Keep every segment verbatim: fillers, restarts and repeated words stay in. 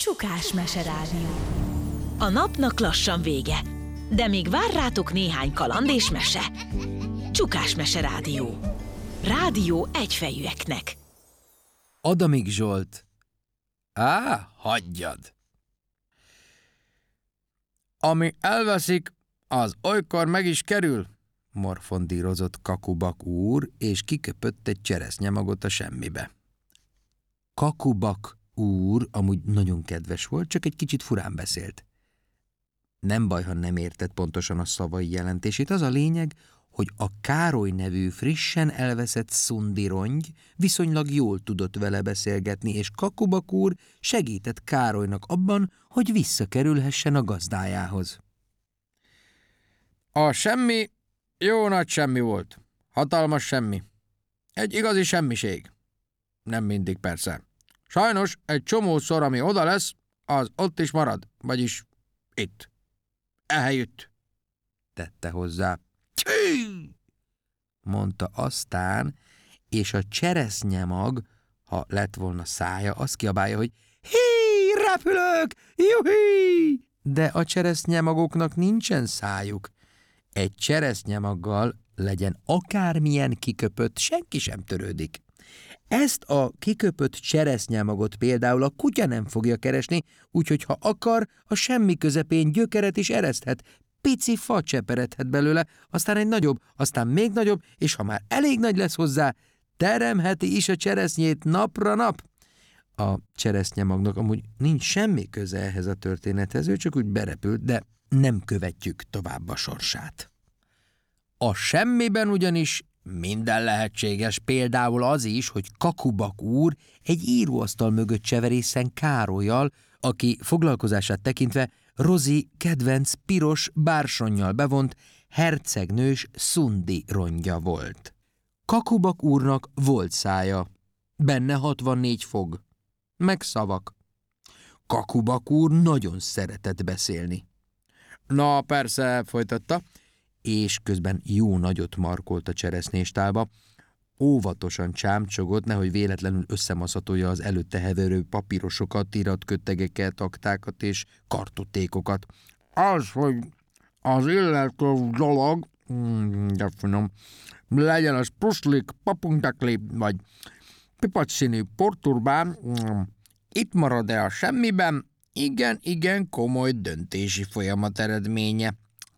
Csukás meserádió. A napnak lassan vége, de még vár rátok néhány kaland és mese. Csukás meserádió. Rádió egyfejűeknek. Adamik Zsolt. Á, hagyjad! Ami elveszik, az olykor meg is kerül, morfondírozott Kakubak úr, és kiköpött egy cseresznyemagot a semmibe. Kakubak úr amúgy nagyon kedves volt, csak egy kicsit furán beszélt. Nem baj, ha nem értett pontosan a szavai jelentését, az a lényeg, hogy a Károly nevű frissen elveszett szundirongy viszonylag jól tudott vele beszélgetni, és Kakubak úr segített Károlynak abban, hogy visszakerülhessen a gazdájához. A semmi jó nagy semmi volt. Hatalmas semmi. Egy igazi semmiség. Nem mindig persze. Sajnos egy csomószor, ami oda lesz, az ott is marad, vagyis itt. Ehelyütt, tette hozzá. Csí! Mondta aztán, és a cseresznyemag, ha lett volna szája, azt kiabálja, hogy hí, repülök, juhí! De a cseresznyemagoknak nincsen szájuk. Egy cseresznyemaggal, legyen akármilyen kiköpött, senki sem törődik. Ezt a kiköpött cseresznyemagot például a kutya nem fogja keresni, úgyhogy ha akar, a semmi közepén gyökeret is ereszthet, pici fa cseperedhet belőle, aztán egy nagyobb, aztán még nagyobb, és ha már elég nagy lesz hozzá, teremheti is a cseresznyét napra nap. A cseresznyemagnak amúgy nincs semmi köze ehhez a történethez, ő csak úgy berepült, de nem követjük tovább a sorsát. A semmiben ugyanis minden lehetséges, például az is, hogy Kakubak úr egy íróasztal mögött cseverészen Károllyal, aki foglalkozását tekintve Rozi kedvenc piros bársonnyal bevont hercegnős szundi rongya volt. Kakubak úrnak volt szája, benne hatvannégy fog, meg szavak. Kakubak úr nagyon szeretett beszélni. Na persze, folytatta, és közben jó nagyot markolt a cseresznyéstálba, óvatosan csámcsogott, nehogy véletlenül összemaszatolja az előtte heverő papírosokat, iratkötegeket, aktákat és kartotékokat. Az, hogy az illető dolog, de finom, legyen az pruszlik, papunktakli, vagy pipacsszínű porturbán, itt marad-e a semmiben? Igen, igen, komoly döntési folyamat eredménye.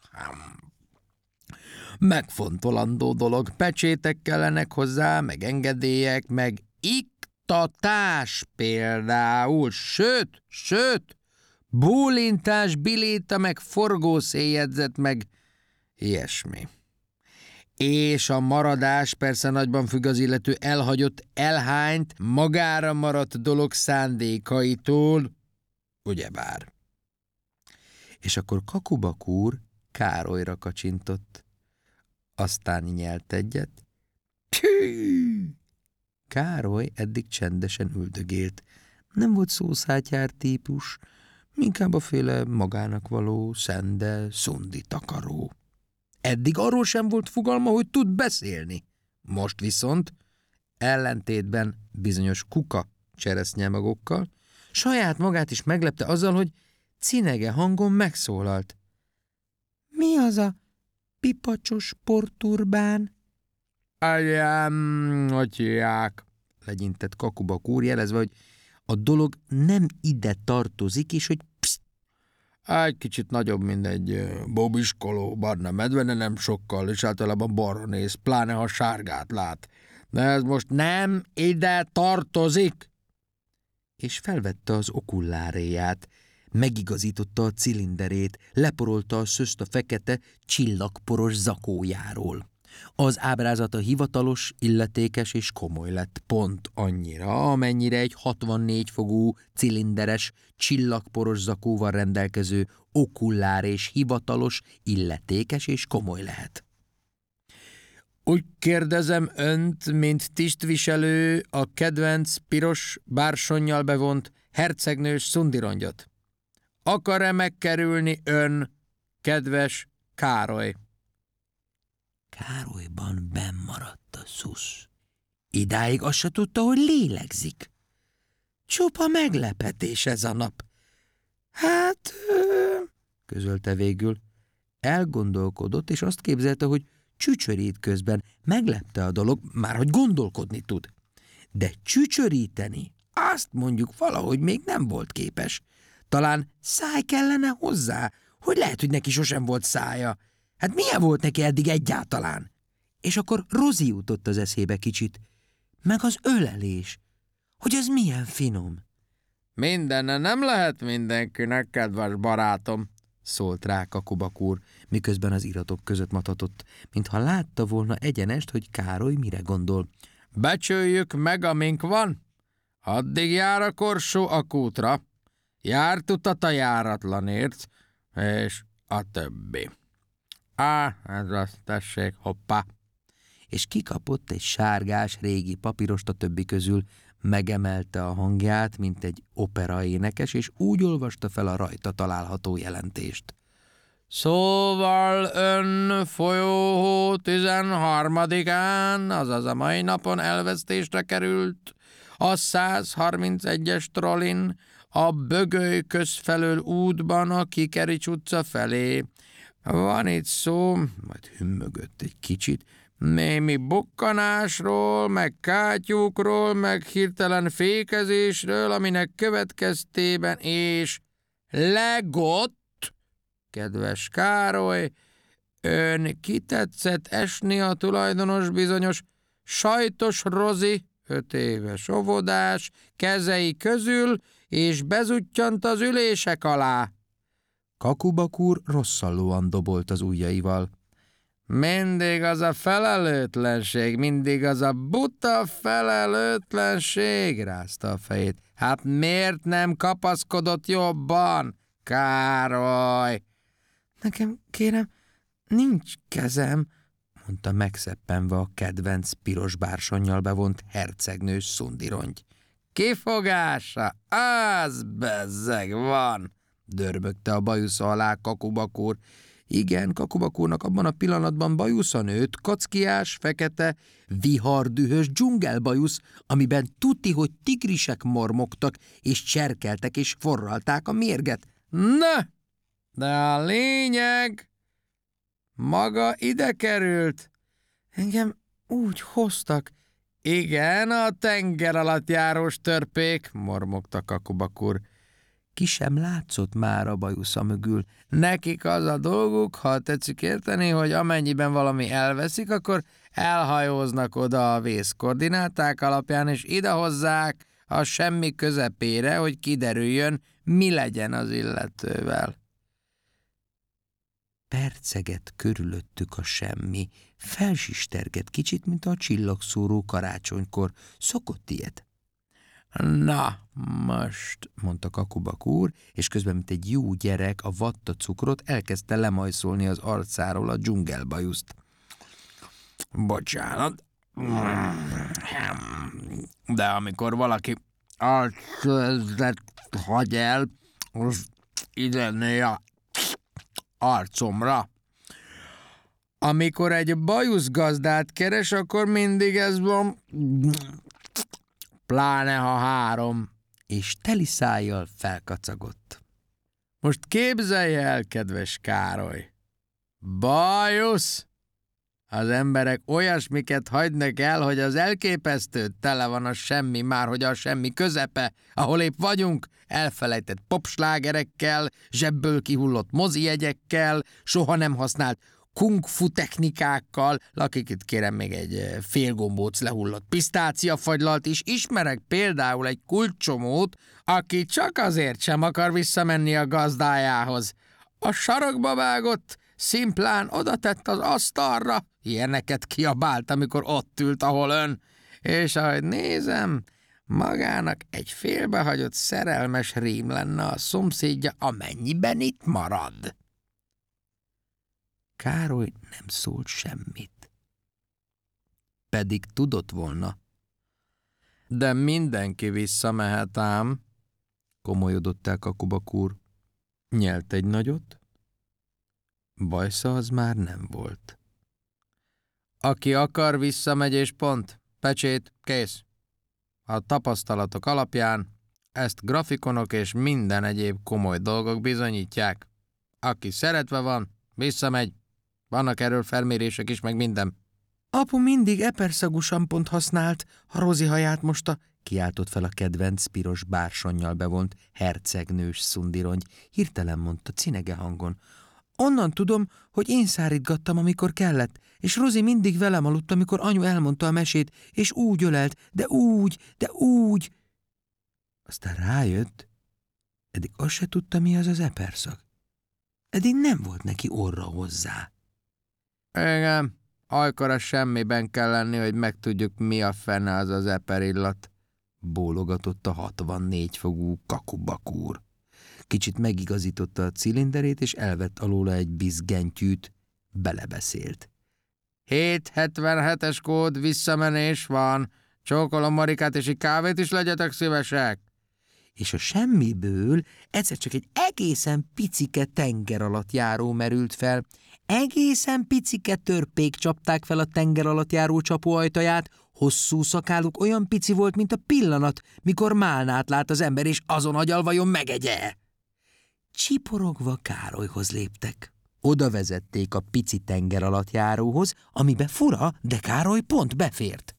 Megfontolandó dolog, pecsétek kellenek hozzá, meg engedélyek, meg iktatás például, sőt, sőt, bólintás, biléta, meg forgószéljegyzet, meg ilyesmi. És a maradás persze nagyban függ az illető elhagyott, elhányt, magára maradt dolog szándékaitól, ugyebár. És akkor Kakubak úr Károlyra kacsintott. Aztán nyelt egyet. Tű! Károly eddig csendesen üldögélt. Nem volt szószátyár típus, inkább a féle magának való, szende, szundi takaró. Eddig arról sem volt fogalma, hogy tud beszélni. Most viszont, ellentétben bizonyos kuka cseresznyemagokkal, saját magát is meglepte azzal, hogy cinege hangon megszólalt. Mi az a pipacsos porturbán? Agyám, hogy hívják, legyintett Kakubak úr, jelezve, hogy a dolog nem ide tartozik, és hogy pszt. Egy kicsit nagyobb, mint egy bobiskoló barna medve, de nem sokkal, és általában balra néz, pláne ha sárgát lát. De ez most nem ide tartozik. És felvette az okulláréját, megigazította a cilinderét, leporolta a szöszt a fekete, csillagporos zakójáról. Az ábrázata hivatalos, illetékes és komoly lett, pont annyira, amennyire egy hatvannégy fogú, cilinderes, csillagporos zakóval rendelkező okullár és hivatalos, illetékes és komoly lehet. Úgy kérdezem önt, mint tisztviselő, a kedvenc piros bársonnyal bevont hercegnős szundirongyot. Akar-e megkerülni ön, kedves Károly? Károlyban bennmaradt a szusz. Idáig azt se tudta, hogy lélegzik. Csupa meglepetés ez a nap. Hát, közölte végül. Elgondolkodott, és azt képzelte, hogy csücsörít közben. Meglepte a dolog, már hogy gondolkodni tud. De csücsöríteni, azt mondjuk valahogy még nem volt képes. Talán száj kellene hozzá, hogy lehet, hogy neki sosem volt szája. Hát milyen volt neki eddig egyáltalán? És akkor Rozi jutott az eszébe kicsit. Meg az ölelés, hogy az milyen finom. Mindenne nem lehet mindenkinek, kedves barátom, szólt rá Kakubak úr, miközben az iratok között matatott, mintha látta volna egyenest, hogy Károly mire gondol. Becsüljük meg, amink van. Addig jár a korsó a kútra, járt utat a járatlanért, és a többi. Á, ez az, tessék, hoppá. És kikapott egy sárgás régi papírost a többi közül, megemelte a hangját, mint egy operaénekes, és úgy olvasta fel a rajta található jelentést. Szóval ön folyóhó tizenharmadikán, azaz a mai napon elvesztésre került a száz harmincegyes trollin a Bögöly közfelől útban a Kikerics utca felé. Van itt szó, majd hümmögött egy kicsit, némi bukkanásról, meg kátyúkról, meg hirtelen fékezésről, aminek következtében és legott, kedves Károly, ön kitetszett esni a tulajdonos bizonyos Sajtos Rozi, öt éves óvodás, kezei közül, és bezuttyant az ülések alá. Kakubak úr rosszallóan dobolt az ujjaival. Mindig az a felelőtlenség, mindig az a buta felelőtlenség, rázta a fejét. Hát miért nem kapaszkodott jobban, Károly? Nekem, kérem, nincs kezem, mondta megszeppenve a kedvenc piros bársonnyal bevont hercegnős szundirongy. Kifogása, az bezzeg van, dörbögte a bajusza alá Kakubak úr. Igen, Kakubak úrnak abban a pillanatban bajusza nőtt, kackiás, fekete, vihardühös dzsungelbajusz, amiben tuti, hogy tigrisek mormogtak, és cserkeltek, és forralták a mérget. Na, de a lényeg maga ide került. Engem úgy hoztak. Igen, a tenger alatt járós törpék, mormogta Kakubak úr. Ki sem látszott már a bajusza mögül. Nekik az a dolguk, ha tetszik érteni, hogy amennyiben valami elveszik, akkor elhajóznak oda a vészkoordináták alapján, és idehozzák a semmi közepére, hogy kiderüljön, mi legyen az illetővel. Perceget körülöttük a semmi, felsisterget kicsit, mint a csillagszóró karácsonykor. Szokott ilyet. Na, most, mondta Kakubak úr, és közben, mint egy jó gyerek, a vatta cukrot elkezdte lemajszolni az arcáról a dzsungelbajuszt. Bocsánat, de amikor valaki arcözlet hagy el, az ide a arcomra. Amikor egy bajuszgazdát keres, akkor mindig ez van, pláne ha három, és teli szájjal felkacagott. Most képzelj el, kedves Károly, bajusz! Az emberek olyasmiket hagynak el, hogy az elképesztő, tele van a semmi, már hogy a semmi közepe, ahol épp vagyunk, elfelejtett popslágerekkel, zsebből kihullott mozijegyekkel, soha nem használt kung-fu technikákkal, lakik itt kérem még egy félgombóc lehullott pisztáciafagylalt is, ismerek például egy kulcsomót, aki csak azért sem akar visszamenni a gazdájához. A sarokba vágott, szimplán odatett az asztalra, ilyeneket kiabált, amikor ott ült, ahol ön, és ahogy nézem, magának egy félbehagyott szerelmes rím lenne a szomszédja, amennyiben itt marad. Károly nem szólt semmit. Pedig tudott volna. De mindenki visszamehet ám, komolyodott el Kakubak úr. Nyelt egy nagyot, bajsza az már nem volt. Aki akar, visszamegy és pont. Pecsét, kész. A tapasztalatok alapján Ezt grafikonok és minden egyéb komoly dolgok bizonyítják. Aki szeretve van, visszamegy. Vannak erről felmérések is, meg minden. Apu mindig eperszagú sampont használt, ha Rozi haját mosta, kiáltott fel a kedvenc piros bársonnyal bevont hercegnős szundirongy, hirtelen mondta cinege hangon. Onnan tudom, hogy én szárítgattam, amikor kellett, és Rozi mindig velem aludt, amikor anyu elmondta a mesét, és úgy ölelt, de úgy, de úgy. Aztán rájött, eddig azt se tudta, mi az az eperszag. Eddig nem volt neki orra hozzá. Igen, olykor a semmiben kell lenni, hogy megtudjuk, mi a fene az az eperillat, bólogatott a hatvannégy fogú kakubakúr. Kicsit megigazította a cilinderét, és elvett alóla egy bizgentyűt. Belebeszélt. hét hetvenhetes kód visszamenés van. Csókolom Marikát, és egy kávét is legyetek szívesek. És a semmiből egyszer csak egy egészen picike tenger alatt járó merült fel. Egészen picike törpék csapták fel a tenger alatt járó csapóajtaját, hosszú szakáluk olyan pici volt, mint a pillanat, mikor málnát lát az ember, és azon agyal vajon megegye. Csiporogva Károlyhoz léptek. Oda vezették a pici tenger alatt járóhoz, amibe fura, de Károly pont befért.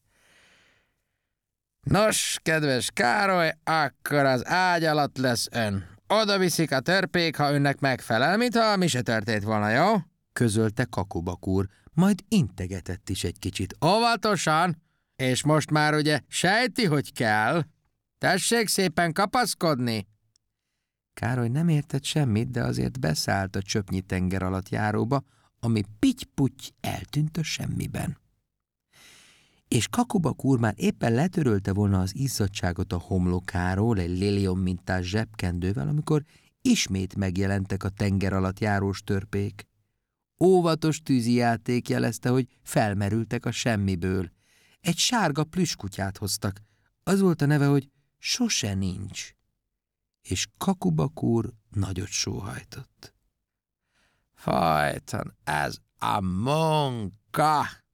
Nos, kedves Károly, akkor az ágy alatt lesz ön. Oda viszik a törpék, ha önnek megfelel, mintha mi se történt volna, jó? Közölte Kakubakúr, majd integetett is egy kicsit. Óvatosan, és most már ugye sejti, hogy kell. Tessék szépen kapaszkodni. Károly nem értett semmit, de azért beszállt a csöpnyi tenger alatt járóba, ami pitty-putty eltűnt a semmiben. És Kakubakúr már éppen letörölte volna az izzadságot a homlokáról egy lilium mintás zsebkendővel, amikor ismét megjelentek a tenger alatt járós törpék. Óvatos tűzijáték jelezte, hogy felmerültek a semmiből. Egy sárga plüsskutyát hoztak. Az volt a neve, hogy Sose nincs. És Kakubakúr nagyot sóhajtott. Fajtan, ez a munka!